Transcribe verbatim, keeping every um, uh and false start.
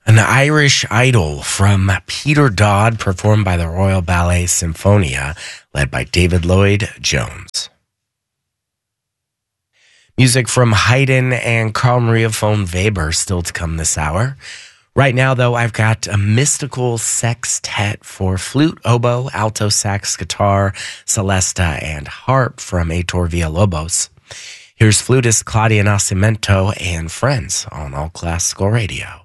An Irish Idol from Peter Dodd, performed by the Royal Ballet Symphonia, led by David Lloyd Jones. Music from Haydn and Carl Maria von Weber still to come this hour. Right now, though, I've got a mystical sextet for flute, oboe, alto sax, guitar, celesta, and harp from Heitor Villalobos. Here's flutist Claudia Nascimento and friends on All Classical Radio.